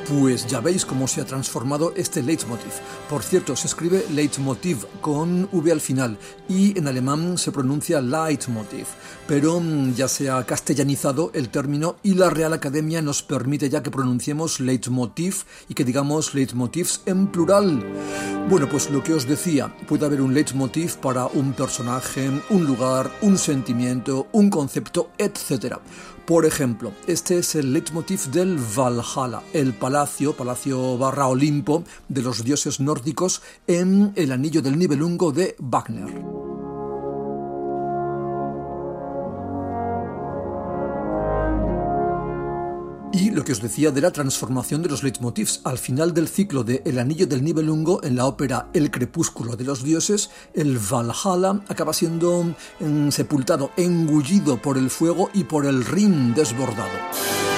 Pues ya veis cómo se ha transformado este Leitmotiv. Por cierto, se escribe Leitmotiv con V al final y en alemán se pronuncia Leitmotiv, pero ya se ha castellanizado el término y la Real Academia nos permite ya que pronunciemos Leitmotiv y que digamos Leitmotivs en plural. Bueno, pues lo que os decía, puede haber un Leitmotiv para un personaje, un lugar, un sentimiento, un concepto, etc. Por ejemplo, este es el Leitmotiv del Valhalla, el palacio barra Olimpo de los dioses nórdicos en El Anillo del Nibelungo de Wagner. Y lo que os decía de la transformación de los leitmotivs, al final del ciclo de El Anillo del Nibelungo, en la ópera El Crepúsculo de los Dioses, el Valhalla acaba siendo sepultado, engullido por el fuego y por el Rin desbordado.